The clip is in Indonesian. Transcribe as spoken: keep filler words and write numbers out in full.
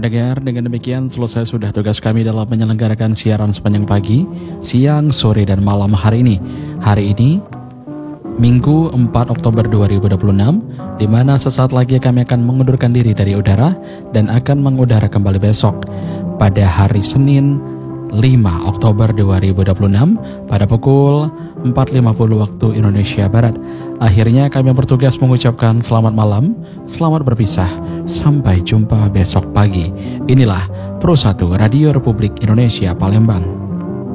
Pendengar, dengan demikian selesai sudah tugas kami dalam menyelenggarakan siaran sepanjang pagi, siang, sore, dan malam hari ini. Hari ini, Minggu empat Oktober dua ribu dua puluh enam, di mana sesaat lagi kami akan mengundurkan diri dari udara dan akan mengudara kembali besok pada hari Senin lima Oktober dua ribu dua puluh enam pada pukul empat lima puluh waktu Indonesia Barat. Akhirnya kami bertugas mengucapkan selamat malam, selamat berpisah, sampai jumpa besok pagi. Inilah Pro satu Radio Republik Indonesia Palembang.